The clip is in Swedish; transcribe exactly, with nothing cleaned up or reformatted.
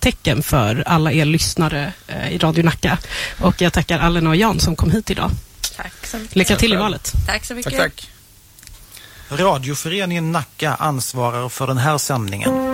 kännetecken för alla er lyssnare eh, i Radio Nacka. Och jag tackar Allen och Jan som kom hit idag. Tack så mycket. Lycka till i valet. Tack så mycket. Tack, tack. Radioföreningen Nacka ansvarar för den här sändningen.